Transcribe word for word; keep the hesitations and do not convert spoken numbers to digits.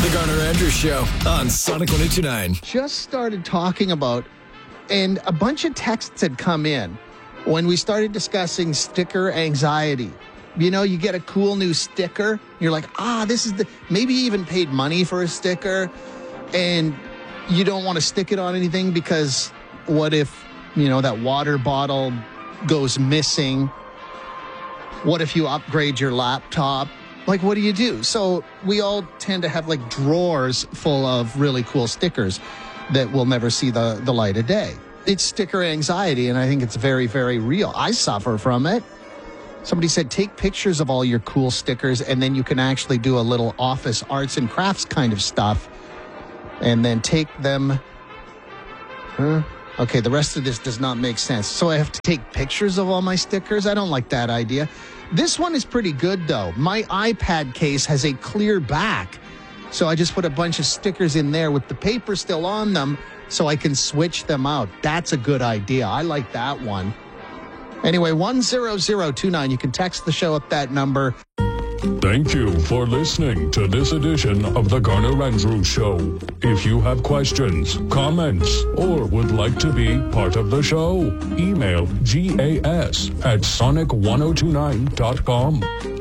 The Garner Andrews Show on Sonic one oh two point nine. Just started talking about, and a bunch of texts had come in when we started discussing sticker anxiety. You know, you get a cool new sticker. You're like, ah, this is the, maybe you even paid money for a sticker and you don't want to stick it on anything because what if, you know, that water bottle goes missing? What if you upgrade your laptop? Like, what do you do? So we all tend to have like drawers full of really cool stickers that will never see the, the light of day. It's sticker anxiety, and I think it's very, very real. I suffer from it. Somebody said, take pictures of all your cool stickers, and then you can actually do a little office arts and crafts kind of stuff, and then take them. Huh? Okay, the rest of this does not make sense. So I have to take pictures of all my stickers? I don't like that idea. This one is pretty good, though. My iPad case has a clear back, so I just put a bunch of stickers in there with the paper still on them so I can switch them out. That's a good idea. I like that one. Anyway, one zero zero two nine. You can text the show at that number. Thank you for listening to this edition of the Garner Andrews Show. If you have questions, comments, or would like to be part of the show, email gas at sonic ten twenty-nine dot com.